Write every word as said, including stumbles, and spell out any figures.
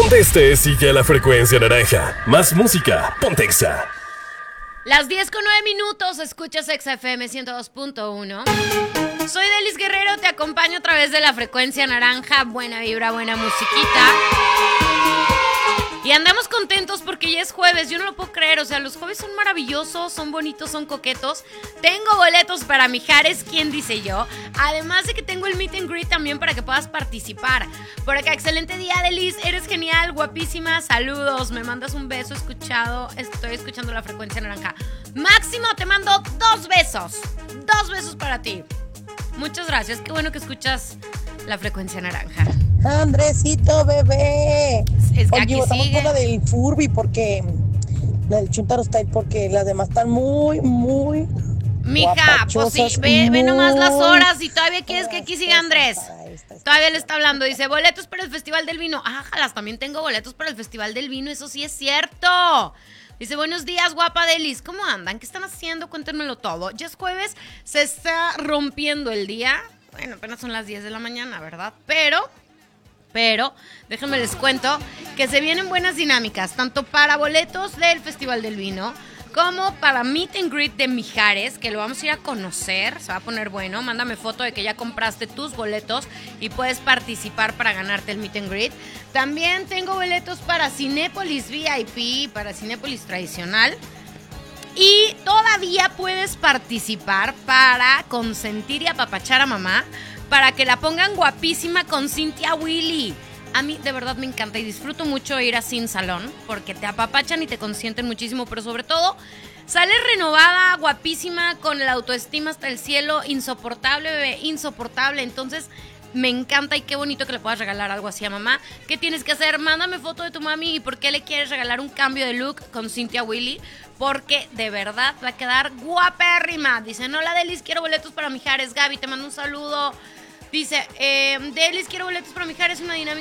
Donde estés, sigue a la frecuencia naranja. Más música, ponte Exa. Las diez con nueve minutos, escuchas Exa F M ciento dos punto uno. Soy Delis Guerrero, te acompaño a través de la frecuencia naranja. Buena vibra, buena musiquita. Y andamos contentos porque ya es jueves, yo no lo puedo creer, o sea, los jueves son maravillosos, son bonitos, son coquetos. Tengo boletos para Mijares, ¿quién dice yo? Además de que tengo el meet and greet también para que puedas participar. Por acá, excelente día, Delis, eres genial, guapísima, saludos, me mandas un beso escuchado, estoy escuchando la frecuencia naranja. Máximo, te mando dos besos, dos besos para ti. Muchas gracias, qué bueno que escuchas la frecuencia naranja. Andresito, bebé. Es que Oye, aquí votamos sigue. por la del Furby porque la del Chuntaro Style porque las demás están muy, muy Mija, pues sí, guapachosas, ve, ve nomás las muy horas y todavía quieres que aquí para siga esta, Andrés. para esta, esta, Todavía le esta. está hablando, dice, boletos para el Festival del Vino. Ájalas, también tengo boletos para el Festival del Vino, eso sí es cierto. Dice, buenos días, guapa Delis, ¿cómo andan? ¿Qué están haciendo? Cuéntenmelo todo. Ya es jueves, se está rompiendo el día. Bueno, apenas son las diez de la mañana, ¿verdad? Pero... Pero, déjenme les cuento que se vienen buenas dinámicas, tanto para boletos del Festival del Vino, como para Meet and Greet de Mijares, que lo vamos a ir a conocer, se va a poner bueno. Mándame foto de que ya compraste tus boletos y puedes participar para ganarte el Meet and Greet. También tengo boletos para Cinépolis V I P, para Cinépolis tradicional. Y todavía puedes participar para consentir y apapachar a mamá, para que la pongan guapísima con Cynthia Willy. A mí de verdad me encanta y disfruto mucho ir a Sin Salón porque te apapachan y te consienten muchísimo, pero sobre todo sales renovada, guapísima, con la autoestima hasta el cielo, insoportable, bebé, insoportable. Entonces me encanta y qué bonito que le puedas regalar algo así a mamá. ¿Qué tienes que hacer? Mándame foto de tu mami y por qué le quieres regalar un cambio de look con Cynthia Willy, porque de verdad va a quedar guapérrima. Dicen, hola Delis, quiero boletos para Mijares. Gaby, te mando un saludo. Dice, eh, Delis, quiero boletos para Mijares, una dinámica